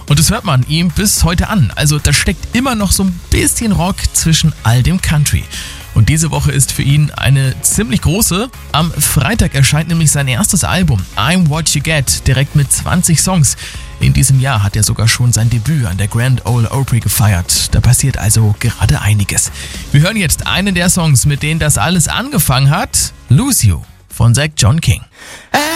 Und das hört man ihm bis heute an. Also da steckt immer noch so ein bisschen Rock zwischen all dem Country. Und diese Woche ist für ihn eine ziemlich große. Am Freitag erscheint nämlich sein erstes Album, I'm What You Get, direkt mit 20 Songs. In diesem Jahr hat er sogar schon sein Debüt an der Grand Ole Opry gefeiert. Da passiert also gerade einiges. Wir hören jetzt einen der Songs, mit denen das alles angefangen hat. Lose You von Zach John King.